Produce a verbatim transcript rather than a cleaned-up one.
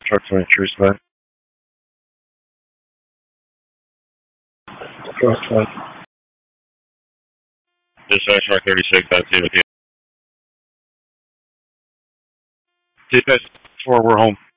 Truck twenty, Truce back. Truck twenty. Dispatch Mark thirty-six, that's it. Dispatch four, we're home.